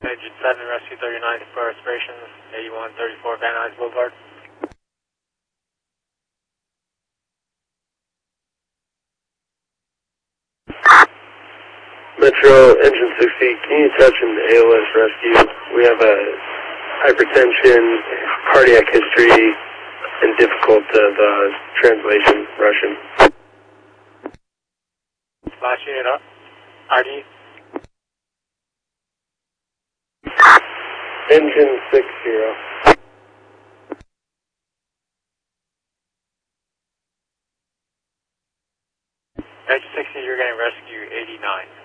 Engine 7, Rescue 39 for aspirations, 8134 Van Nuys Boulevard. Metro, engine 60, can you touch an AOS rescue? We have a hypertension, cardiac history, and difficult of translation, Russian. Last unit up, RD. Engine 60. Engine 60, you're getting rescue 89.